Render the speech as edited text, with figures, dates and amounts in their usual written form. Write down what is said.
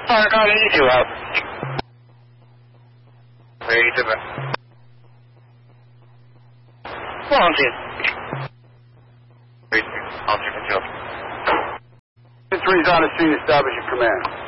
Fire car 82 out. 87. On scene. 3's on the scene, establish your command.